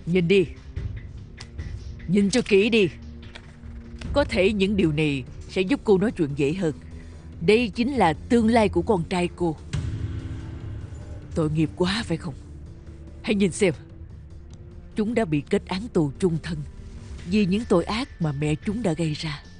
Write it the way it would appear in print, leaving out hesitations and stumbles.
Nhìn đi, nhìn cho kỹ đi. Có thể những điều này sẽ giúp cô nói chuyện dễ hơn. Đây chính là tương lai của con trai cô. Tội nghiệp quá phải không? Hãy nhìn xem, chúng đã bị kết án tù chung thân vì những tội ác mà mẹ chúng đã gây ra.